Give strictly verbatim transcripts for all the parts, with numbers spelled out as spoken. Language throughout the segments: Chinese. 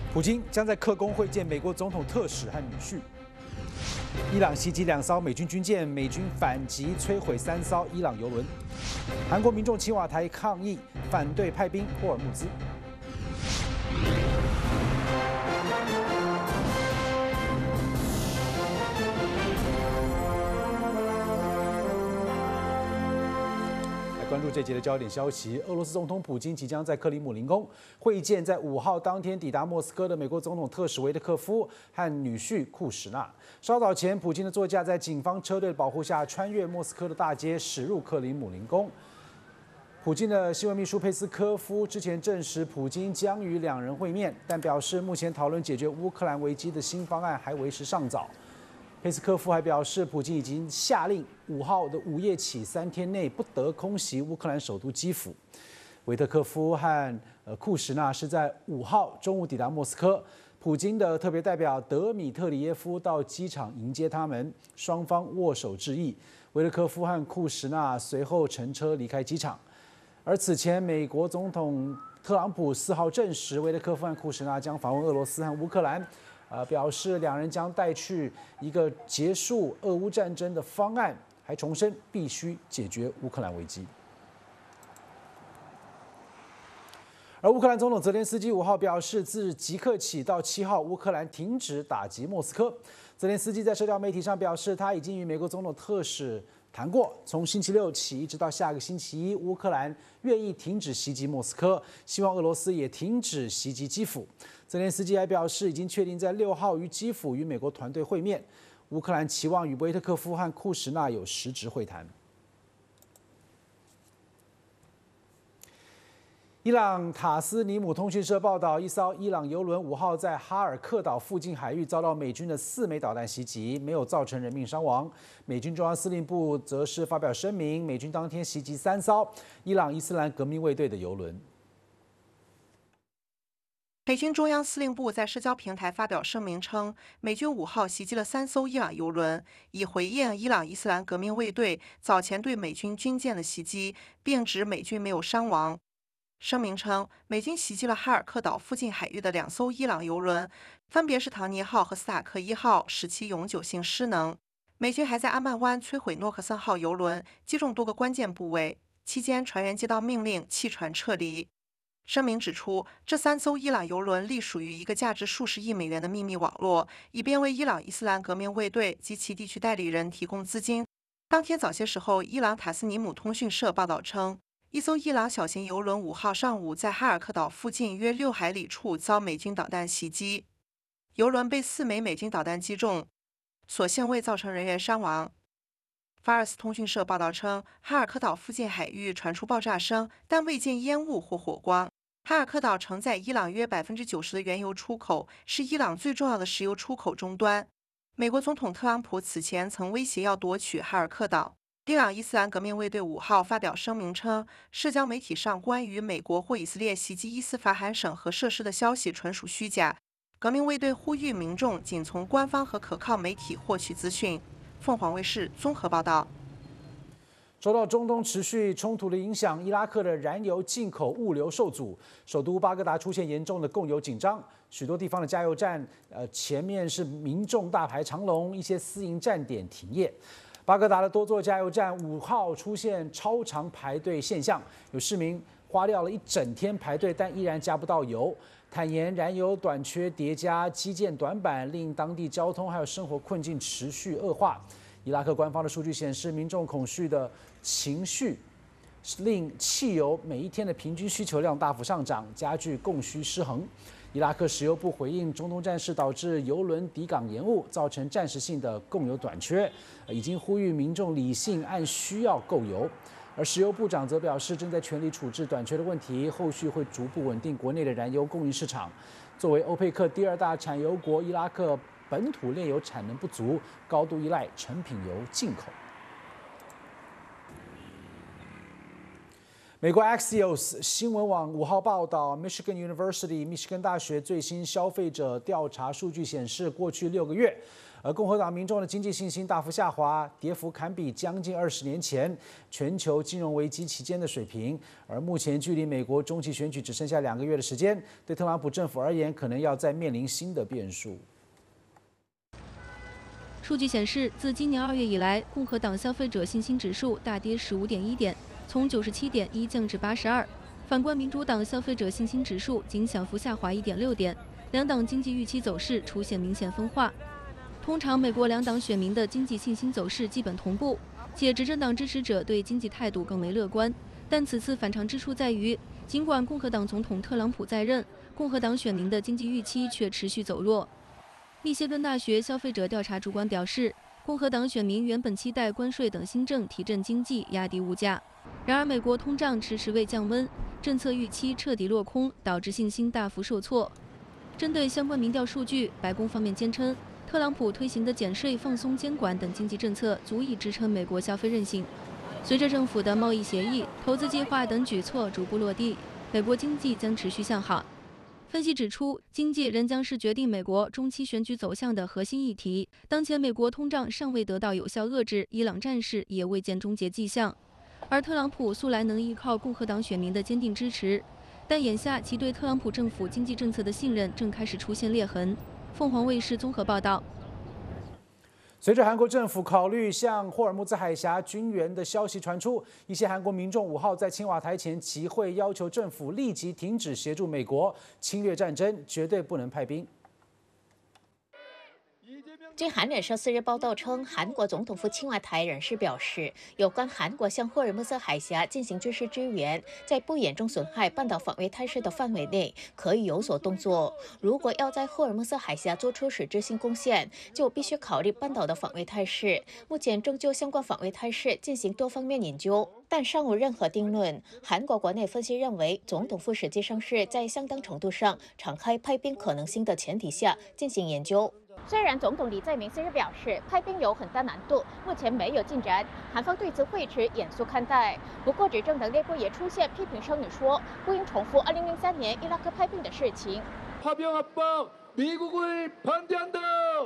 普京将在克宫会见美国总统特使和女婿。伊朗袭击两艘美军军舰，美军反击摧毁三艘伊朗油轮。韩国民众青瓦台抗议，反对派兵霍尔木兹。关注这节的焦点消息，俄罗斯总统普京即将在克里姆林宫会见在五号当天抵达莫斯科的美国总统特使维特科夫和女婿库什纳。稍早前，普京的座驾在警方车队的保护下穿越莫斯科的大街，驶入克里姆林宫。普京的新闻秘书佩斯科夫之前证实，普京将与两人会面，但表示目前讨论解决乌克兰危机的新方案还为时尚早。佩斯科夫还表示，普京已经下令五号的午夜起三天内不得空袭乌克兰首都基辅。维特科夫和呃库什纳是在五号中午抵达莫斯科，普京的特别代表德米特里耶夫到机场迎接他们，双方握手致意。维特科夫和库什纳随后乘车离开机场。而此前，美国总统特朗普四号证实，维特科夫和库什纳将访问俄罗斯和乌克兰。呃，表示两人将带去一个结束俄乌战争的方案，还重申必须解决乌克兰危机。而乌克兰总统泽连斯基五号表示，自即刻起到七号，乌克兰停止打击莫斯科。泽连斯基在社交媒体上表示，他已经与美国总统特使谈过，从星期六起一直到下个星期一，乌克兰愿意停止袭击莫斯科，希望俄罗斯也停止袭击基辅。泽连斯基还表示，已经确定在六号于基辅与美国团队会面。乌克兰期望与维特科夫和库什纳有实质会谈。伊朗塔斯尼姆通讯社报道，一艘伊朗油轮五号在哈尔克岛附近海域遭到美军的四枚导弹袭击，没有造成人命伤亡。美军中央司令部则是发表声明，美军当天袭击三艘伊朗伊斯兰革命卫队的油轮。 美军中央司令部在社交平台发表声明称，美军五号袭击了三艘伊朗油轮，以回应伊朗伊斯兰革命卫队早前对美军军舰的袭击，并指美军没有伤亡。声明称，美军袭击了哈尔克岛附近海域的两艘伊朗油轮，分别是唐尼号和斯塔克一号，使其永久性失能。美军还在阿曼湾摧毁诺克森号油轮，击中多个关键部位，期间船员接到命令弃船撤离。声明指出，这三艘伊朗油轮隶属于一个价值数十亿美元的秘密网络，以便为伊朗伊斯兰革命卫队及其地区代理人提供资金。当天早些时候，伊朗塔斯尼姆通讯社报道称，一艘伊朗小型油轮五号上午在哈尔克岛附近约六海里处遭美军导弹袭击，油轮被四枚美军导弹击中，所幸未造成人员伤亡。法尔斯通讯社报道称，哈尔克岛附近海域传出爆炸声，但未见烟雾或火光。哈尔克岛承载伊朗约百分之九十的原油出口，是伊朗最重要的石油出口终端。美国总统特朗普此前曾威胁要夺取哈尔克岛。伊朗伊斯兰革命卫队五号发表声明称，社交媒体上关于美国或以色列袭击伊斯法罕省核设施的消息纯属虚假。革命卫队呼吁民众仅从官方和可靠媒体获取资讯。凤凰卫视综合报道。 受到中东持续冲突的影响，伊拉克的燃油进口物流受阻，首都巴格达出现严重的供油紧张，许多地方的加油站，呃，前面是民众大排长龙，一些私营站点停业。巴格达的多座加油站五号出现超长排队现象，有市民花掉了一整天排队，但依然加不到油。坦言，燃油短缺叠加基建短板，令当地交通还有生活困境持续恶化。伊拉克官方的数据显示，民众恐惧的情绪令汽油每一天的平均需求量大幅上涨，加剧供需失衡。伊拉克石油部回应中东战事导致油轮抵港延误，造成暂时性的供油短缺，已经呼吁民众理性按需要购油。而石油部长则表示，正在全力处置短缺的问题，后续会逐步稳定国内的燃油供应市场。作为欧佩克第二大产油国，伊拉克本土炼油产能不足，高度依赖成品油进口。美国 Axios 新闻网五号报道 ，Michigan University 密歇根大学最新消费者调查数据显示，过去六个月， 而共和党民众的经济信心大幅下滑，跌幅堪比将近二十年前全球金融危机期间的水平。而目前距离美国中期选举只剩下两个月的时间，对特朗普政府而言，可能要再面临新的变数。 数据显示，自今年二月以来，共和党消费者信心指数大跌十五点一点，从九十七点一降至八十二。反观民主党消费者信心指数仅小幅下滑一点六点，两党经济预期走势出现明显分化。通常，美国两党选民的经济信心走势基本同步，且执政党支持者对经济态度更为乐观。但此次反常之处在于，尽管共和党总统特朗普在任，共和党选民的经济预期却持续走弱。密歇根大学消费者调查主管表示，共和党选民原本期待关税等新政提振经济、压低物价，然而美国通胀迟迟未降温，政策预期彻底落空，导致信心大幅受挫。针对相关民调数据，白宫方面坚称，特朗普推行的减税、放松监管等经济政策足以支撑美国消费韧性。随着政府的贸易协议、投资计划等举措逐步落地，美国经济将持续向好。分析指出，经济仍将是决定美国中期选举走向的核心议题。当前美国通胀尚未得到有效遏制，伊朗战事也未见终结迹象。而特朗普素来能依靠共和党选民的坚定支持，但眼下其对特朗普政府经济政策的信任正开始出现裂痕。凤凰卫视综合报道。 随着韩国政府考虑向霍尔木兹海峡军援的消息传出，一些韩国民众五号在青瓦台前集会，要求政府立即停止协助美国侵略战争，绝对不能派兵。 据韩联社四日报道称，韩国总统府青瓦台人士表示，有关韩国向霍尔木兹海峡进行军事支援，在不严重损害半岛防卫态势的范围内，可以有所动作。如果要在霍尔木兹海峡做出实质性贡献，就必须考虑半岛的防卫态势。目前正就相关防卫态势进行多方面研究，但尚无任何定论。韩国国内分析认为，总统府实际上是在相当程度上敞开派兵可能性的前提下进行研究。虽然总统李在明四日表示派兵有很大难度，目前没有进展，韩方对此会持严肃看待。不过，执政党内部也出现批评声音说，不应重复二零零三年伊拉克派兵的事情。 파병압박미국을반대한다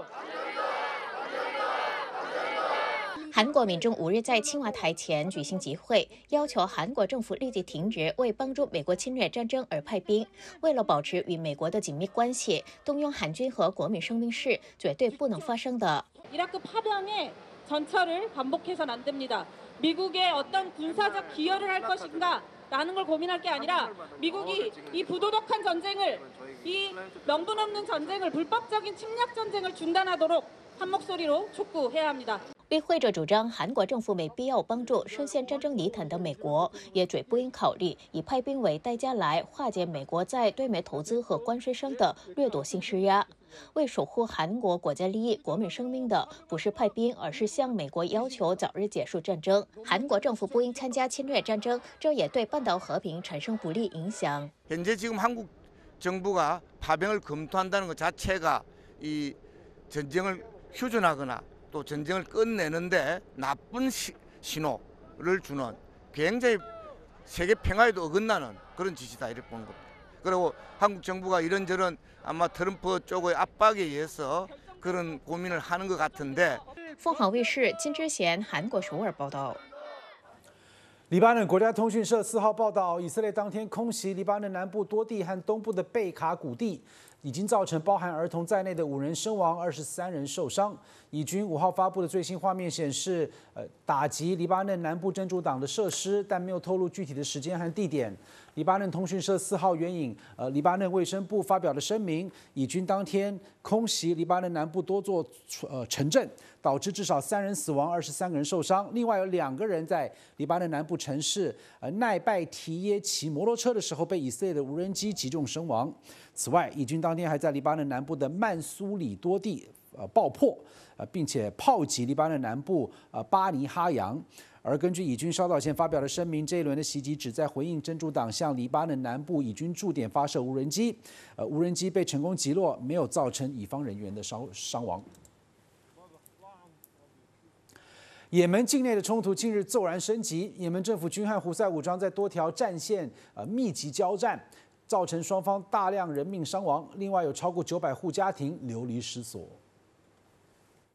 韩国民众五日在青瓦台前举行集会，要求韩国政府立即停止为帮助美国侵略战争而派兵。为了保持与美国的紧密关系，动用韩军和国民生命是绝对不能发生的。 이라크 파병의 전철을 반복해서는 안 됩니다. 미국의 어떤 군사적 기여를 할 것인가라는 걸 고민할 게 아니라 미국이 이 부도덕한 전쟁을, 이 명분 없는 전쟁을, 불법적인 침략 전쟁을 중단하도록 한 목소리로 촉구해야 합니다. 与会者主张，韩国政府没必要帮助深陷战争泥潭的美国，也绝不应考虑以派兵为代价来化解美国在对美投资和关税上的掠夺性施压。为守护韩国国家利益、国民生命的不是派兵，而是向美国要求早日结束战争。韩国政府不应参加侵略战争，这也对半岛和平产生不利影响。 현재 지금 한국 정부가 파병을 검토한다는 것 자체가 이 전쟁을 휴전하거나 또 전쟁을 끝내는데 나쁜 시, 신호를 주는 굉장히 세계 평화에도 어긋나는 그런 짓이다 이렇게 보는 겁니다. 그리고 한국 정부가 이런저런 아마 트럼프 쪽의 압박에 의해서 그런 고민을 하는 것 같은데. 凤凰卫视金智贤韩国首尔报道。 黎巴嫩国家通讯社四号报道，以色列当天空袭黎巴嫩南部多地和东部的贝卡谷地，已经造成包含儿童在内的五人身亡，二十三人受伤。以军五号发布的最新画面显示，呃，打击黎巴嫩南部真主党的设施，但没有透露具体的时间和地点。黎巴嫩通讯社四号援引呃黎巴嫩卫生部发表的声明，以军当天空袭黎巴嫩南部多座呃城镇，导致至少三人死亡，二十三个人受伤。另外有两个人在黎巴嫩南部城市呃奈拜提耶骑摩托车的时候被以色列的无人机击中身亡。此外，以军当天还在黎巴嫩南部的曼苏里多地呃爆破，呃并且炮击黎巴嫩南部呃巴尼哈扬。而根据以军稍早前发表的声明，这一轮的袭击旨在回应真主党向黎巴嫩南部以军驻点发射无人机，呃无人机被成功击落，没有造成以方人员的伤伤亡。也门境内的冲突近日骤然升级，也门政府军和胡塞武装在多条战线呃密集交战，造成双方大量人命伤亡，另外有超过九百户家庭流离失所。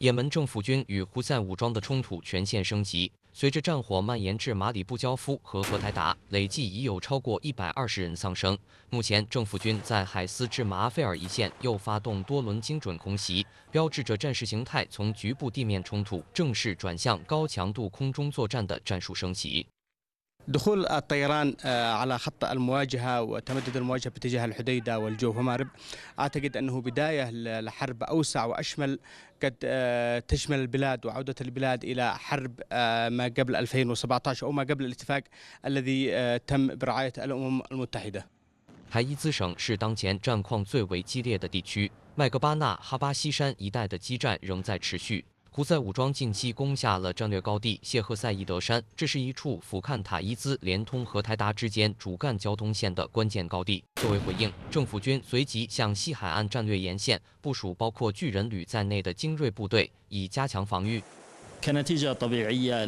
也门政府军与胡塞武装的冲突全线升级，随着战火蔓延至马里布焦夫和荷台达，累计已有超过一百二十人丧生。目前，政府军在海斯至马阿费尔一线又发动多轮精准空袭，标志着战事形态从局部地面冲突正式转向高强度空中作战的战术升级。 دخول الطيران على خط المواجهة وتمدد المواجهة باتجاه الحديدة والجوف ومأرب أعتقد أنه بداية لحرب أوسع وأشمل قد تشمل البلاد وعودة البلاد إلى حرب ما قبل ألفين وسبعة عشر أو ما قبل الاتفاق الذي تم برعاية الأمم المتحدة. 海伊兹省是当前战况最为激烈的地区，麦格巴纳哈巴西山一带的激战仍在持续。 胡塞武装近期攻下了战略高地谢赫塞伊德山，这是一处俯瞰塔伊兹连通荷台达之间主干交通线的关键高地。作为回应，政府军随即向西海岸战略沿线部署包括巨人旅在内的精锐部队，以加强防御。 كنتيجة طبيعية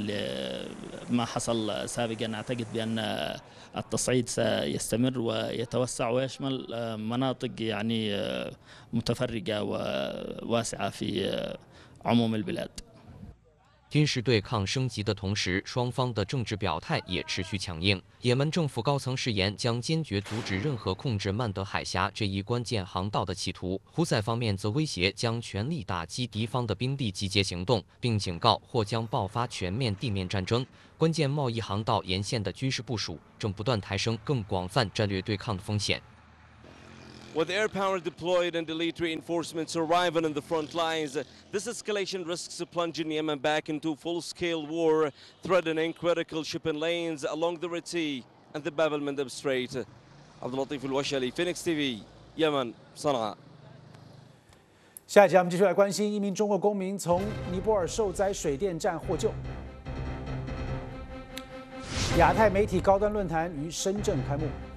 لما حصل سابقا أعتقد بأن التصعيد سيستمر ويتوسع ويشمل مناطق يعني متفرقة وواسعة في عموم البلاد. 军事对抗升级的同时，双方的政治表态也持续强硬。也门政府高层誓言将坚决阻止任何控制曼德海峡这一关键航道的企图。胡塞方面则威胁将全力打击敌方的兵力集结行动，并警告或将爆发全面地面战争。关键贸易航道沿线的军事部署正不断抬升更广泛战略对抗的风险。 With air power deployed and elite reinforcements arriving on the front lines, this escalation risks plunging Yemen back into full-scale war, threatening critical shipping lanes along the Red Sea and the Bab el-Mandeb Strait. عبد اللطيف الوشلي, Phoenix T V, Yemen, صنعاء. 下一集我们继续来关心一名中国公民从尼泊尔受灾水电站获救。亚太媒体高端论坛于深圳开幕。